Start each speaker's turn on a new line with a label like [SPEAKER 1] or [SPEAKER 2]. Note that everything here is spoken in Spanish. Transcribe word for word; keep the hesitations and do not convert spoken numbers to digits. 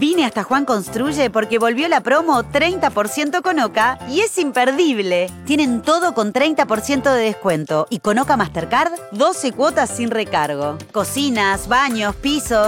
[SPEAKER 1] Vine hasta Juan Construye porque volvió la promo treinta por ciento con Oca y es imperdible. Tienen todo con treinta por ciento de descuento y con Oca Mastercard, doce cuotas sin recargo. Cocinas, baños, pisos.